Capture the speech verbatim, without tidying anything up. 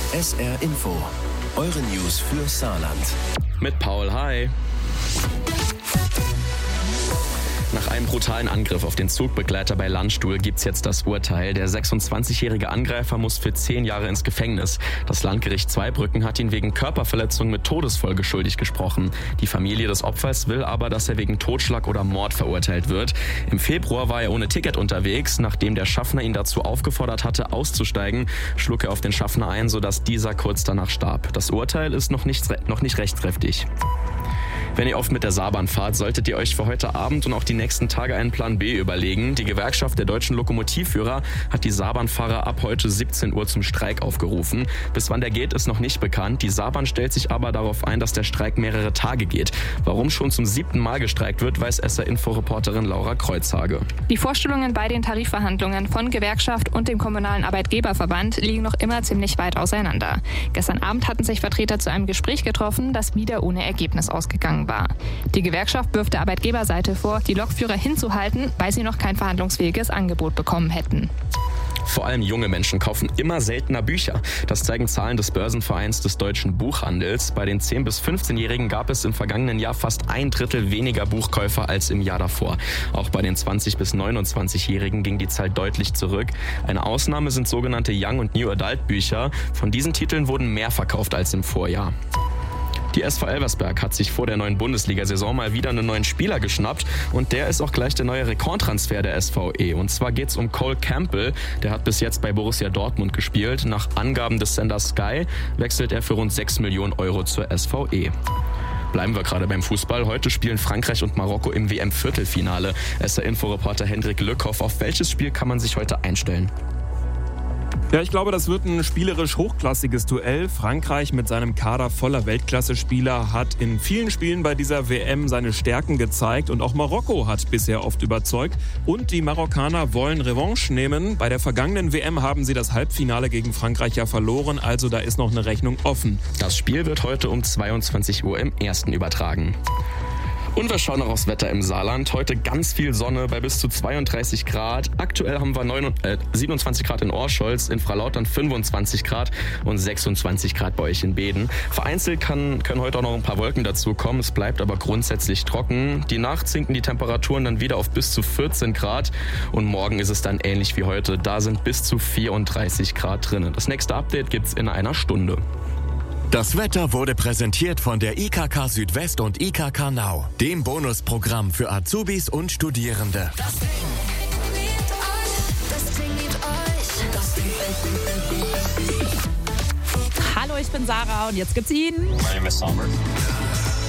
S R Info, eure News für Saarland. Mit Paul, hi. Nach einem brutalen Angriff auf den Zugbegleiter bei Landstuhl gibt's jetzt das Urteil. Der sechsundzwanzigjährige Angreifer muss für zehn Jahre ins Gefängnis. Das Landgericht Zweibrücken hat ihn wegen Körperverletzung mit Todesfolge schuldig gesprochen. Die Familie des Opfers will aber, dass er wegen Totschlag oder Mord verurteilt wird. Im Februar war er ohne Ticket unterwegs. Nachdem der Schaffner ihn dazu aufgefordert hatte, auszusteigen, schlug er auf den Schaffner ein, sodass dieser kurz danach starb. Das Urteil ist noch nicht, noch nicht rechtskräftig. Wenn ihr oft mit der Saarbahn fahrt, solltet ihr euch für heute Abend und auch die nächsten Tage einen Plan B überlegen. Die Gewerkschaft der deutschen Lokomotivführer hat die Saarbahnfahrer ab heute siebzehn Uhr zum Streik aufgerufen. Bis wann der geht, ist noch nicht bekannt. Die Saarbahn stellt sich aber darauf ein, dass der Streik mehrere Tage geht. Warum schon zum siebten Mal gestreikt wird, weiß S R-Info-Reporterin Laura Kreuzhage. Die Vorstellungen bei den Tarifverhandlungen von Gewerkschaft und dem kommunalen Arbeitgeberverband liegen noch immer ziemlich weit auseinander. Gestern Abend hatten sich Vertreter zu einem Gespräch getroffen, das wieder ohne Ergebnis ausgegangen war. Die Gewerkschaft wirft der Arbeitgeberseite vor, die Lokführer hinzuhalten, weil sie noch kein verhandlungsfähiges Angebot bekommen hätten. Vor allem junge Menschen kaufen immer seltener Bücher. Das zeigen Zahlen des Börsenvereins des deutschen Buchhandels. Bei den zehn- bis fünfzehnjährigen gab es im vergangenen Jahr fast ein Drittel weniger Buchkäufer als im Jahr davor. Auch bei den zwanzig- bis neunundzwanzigjährigen ging die Zahl deutlich zurück. Eine Ausnahme sind sogenannte Young- und New Adult Bücher. Von diesen Titeln wurden mehr verkauft als im Vorjahr. Die S V Elversberg hat sich vor der neuen Bundesliga-Saison mal wieder einen neuen Spieler geschnappt und der ist auch gleich der neue Rekordtransfer der S V E. Und zwar geht's um Cole Campbell, der hat bis jetzt bei Borussia Dortmund gespielt. Nach Angaben des Senders Sky wechselt er für rund sechs Millionen Euro zur S V E. Bleiben wir gerade beim Fußball. Heute spielen Frankreich und Marokko im W M-Viertelfinale. S R-Info-Reporter Hendrik Lückhoff, auf welches Spiel kann man sich heute einstellen? Ja, ich glaube, das wird ein spielerisch hochklassiges Duell. Frankreich mit seinem Kader voller Weltklasse-Spieler hat in vielen Spielen bei dieser W M seine Stärken gezeigt und auch Marokko hat bisher oft überzeugt. Und die Marokkaner wollen Revanche nehmen. Bei der vergangenen W M haben sie das Halbfinale gegen Frankreich ja verloren, also da ist noch eine Rechnung offen. Das Spiel wird heute um zweiundzwanzig Uhr im Ersten übertragen. Und wir schauen noch aufs Wetter im Saarland. Heute ganz viel Sonne bei bis zu zweiunddreißig Grad. Aktuell haben wir neun, äh, siebenundzwanzig Grad in Orscholz, in Fralautern fünfundzwanzig Grad und sechsundzwanzig Grad bei euch in Beeden. Vereinzelt kann, können heute auch noch ein paar Wolken dazu kommen. Es bleibt aber grundsätzlich trocken. Die Nacht sinken die Temperaturen dann wieder auf bis zu vierzehn Grad. Und morgen ist es dann ähnlich wie heute. Da sind bis zu vierunddreißig Grad drin. Das nächste Update gibt's in einer Stunde. Das Wetter wurde präsentiert von der I K K Südwest und I K K Now, dem Bonusprogramm für Azubis und Studierende. Das Ding liebt euch, das Ding liebt euch, das Ding. Hallo, ich bin Sarah und jetzt gibt's ihn. My name is Summer.